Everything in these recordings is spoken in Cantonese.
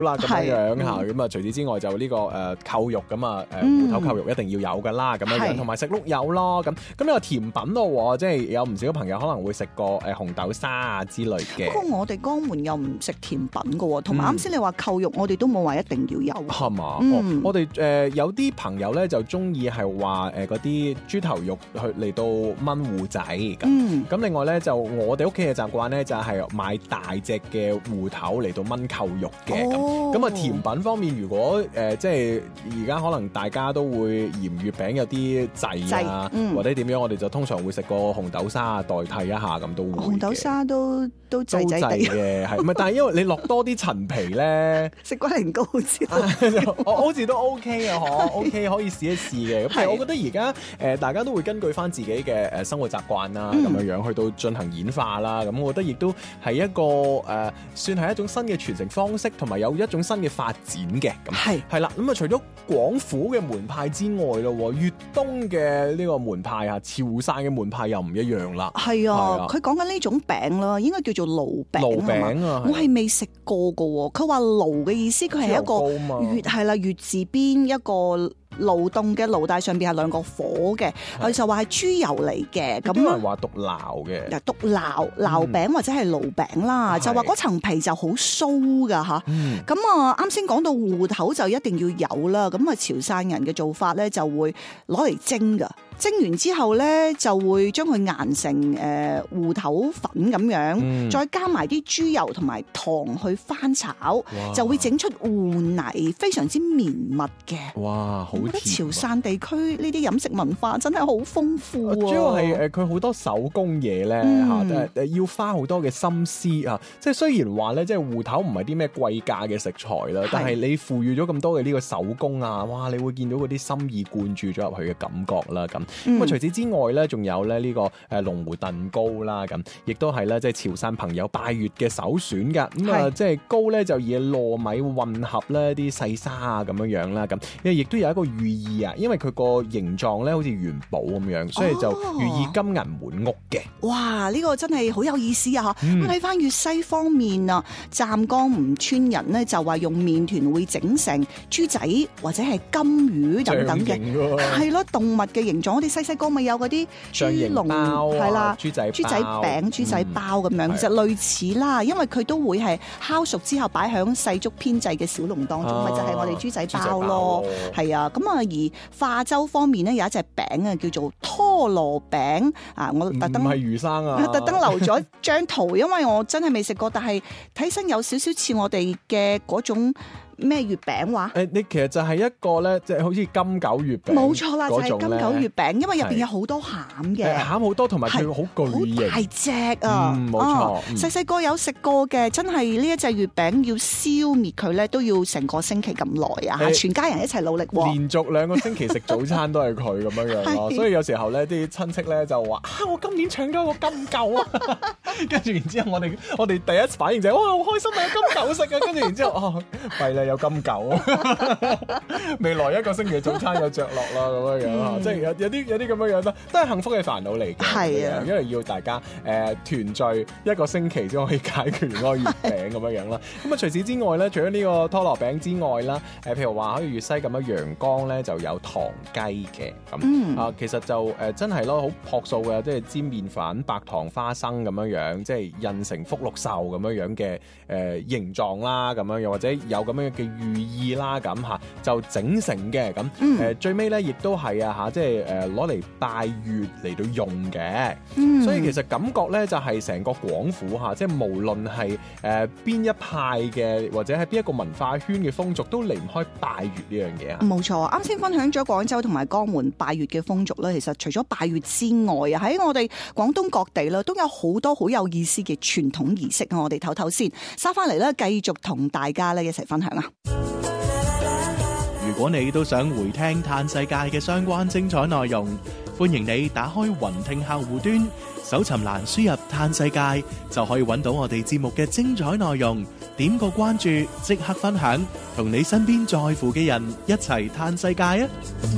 啦咁樣嚇，咁啊除此之外就呢個扣肉咁啊芋頭扣肉一定要有噶啦咁樣，同埋食碌柚咯咁呢個甜品咯，即係有唔少朋友可能會食過紅豆沙啊之類嘅。 不過我哋江門又唔食甜品噶喎，同埋啱先你話扣肉，我哋都冇話一定要有。 係嘛？我哋有啲朋友咧就中意係話嗰啲豬頭肉去嚟到炆芋仔咁。另外咧就我哋屋企嘅習慣咧就係買大隻嘅芋頭嚟到炆扣肉嘅。咁啊甜品方面，如果即係而家可能大家都會嫌月餅有啲滯啊，或者點樣，我哋就通常會食個紅豆沙代替一下咁都會。紅豆沙都滯滯地嘅，係咪？但係因為你落多啲陳皮咧， 食龜苓膏好似我好似都 OK 啊，OK 可以試一試嘅。咁我覺得而家大家都會根據翻自己嘅生活習慣啦，咁樣去到進行演化啦。咁我覺得亦都係一個算係一種新嘅傳承方式，同埋有一種新嘅發展嘅。咁係啦。咁啊，除咗廣府嘅門派之外咯，粵東嘅呢個門派啊，潮汕嘅門派又唔一樣啦。 係啊，佢講緊呢種餅啦，應該叫做爐餅。 爐餅啊， 我係未食過噶。佢話爐嘅意思，佢係一個月係啦，月字邊一個勞動嘅爐，帶上邊係兩個火嘅，佢就話係豬油嚟嘅。咁有人話獨撈嘅， 獨撈餅或者係爐餅啦，就話嗰層皮就好酥噶吓。咁啊，啱先講到芋頭就一定要有啦。咁啊，潮汕人嘅做法咧就會攞嚟蒸噶。蒸完之後咧，就會將佢研成芋頭粉咁樣，再加埋啲豬油同埋糖去翻炒，就會整出芋泥，非常之綿密嘅。 哇，好甜！ 潮汕地區呢啲飲食文化真係好豐富啊！ 主要係佢好多手工嘢咧嚇，要花好多嘅心思啊！即係雖然話咧，即係芋頭唔係啲咩貴價嘅食材啦，但係你賦予咗咁多嘅呢個手工啊，哇！你會見到嗰啲心意灌注咗入去嘅感覺啦咁。咁除此之外咧，仲有咧呢個龍湖燉糕啦，咁亦都係咧即係潮汕朋友拜月嘅首選噶。咁啊，即係糕咧就以糯米混合咧啲細沙啊咁樣樣啦，咁亦都有一個寓意啊，因為佢個形狀咧好似元寶咁樣，所以就寓意金銀滿屋嘅。 哇！呢個真係好有意思啊！咁睇翻粵西方面啊，湛江吳村人咧就話用麵團會整成豬仔或者係金魚等等嘅，係咯，動物嘅形狀。我哋細細個咪有嗰啲豬籠係啦，豬仔餅、豬仔包咁樣，其實類似啦。因為佢都會係烤熟之後擺響細竹編製嘅小籠當中，咪就係我哋豬仔包咯。係啊，咁啊而化州方面咧有一隻餅啊，叫做拖羅餅啊，我特登唔係魚生啊， 特登留咗張圖，因為我真係未食過，但係睇身有少少似我哋嘅嗰種。咩月餅話？ 你其實就係一個咧，即係好似金九月餅， 冇錯啦，就係金九月餅，因為入邊有好多餡嘅， 餡好多，同埋佢好巨型， 好大隻啊！ 冇錯， 細細個有食過嘅，真係呢一隻月餅要消滅佢咧，都要成個星期咁耐啊！全家人一齊努力， 連續2個星期食早餐都係佢咁樣樣咯。所以有時候咧，啲親戚咧就話：我今年搶咗個金九啊！跟住然之後，我哋第一反應就係：哇，好開心啊，有金九食啊！跟住然之後，弊啦。有金九，未來1個星期嘅早餐有着落啦，咁樣樣，即係有啲咁樣樣啦，都係幸福嘅煩惱嚟嘅。係啊，因為要大家團聚1個星期先可以解決嗰個月餅咁樣樣啦。咁啊，除此之外咧，除咗呢個拖羅餅之外啦，譬如話喺粵西咁樣陽江咧就有糖雞嘅，咁其實就真係咯，好樸素嘅，即係煎麵粉、白糖、花生咁樣樣，即係印成福祿壽咁樣樣嘅形狀啦，咁樣樣或者有咁樣嘅寓意啦，咁嚇就整成嘅，咁最尾咧亦都係啊嚇，即係攞嚟拜月嚟到用嘅，所以其實感覺咧就係成個廣府嚇，即係無論係邊一派嘅或者係邊一個文化圈嘅風俗，都離唔開拜月呢樣嘢啊！冇錯，啱先分享咗廣州同埋江門拜月嘅風俗咧，其實除咗拜月之外啊，喺我哋廣東各地啦，都有好多好有意思嘅傳統儀式啊！我哋唞唞先，收翻嚟咧，繼續同大家咧一齊分享啊！ 如果你都想回聽嘆世界嘅相關精彩內容，歡迎你打開雲聽客戶端，搜尋欄輸入嘆世界，就可以揾到我哋節目嘅精彩內容。點個關注，即刻分享，同你身邊在乎嘅人一齊嘆世界啊！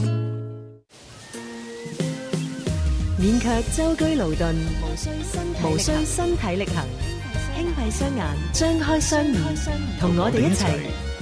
勉強舟車勞頓，無需身體力行，輕閉雙眼，張開雙耳，同我哋一齊